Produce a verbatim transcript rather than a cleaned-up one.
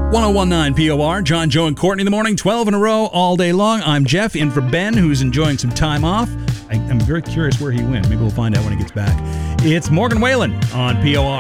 ten nineteen P O R, John, Joe, and Courtney in the morning, twelve in a row all day long. I'm Jeff, in for Ben, who's enjoying some time off. I, I'm very curious where he went. Maybe we'll find out when he gets back. It's Morgan Whalen on P O R.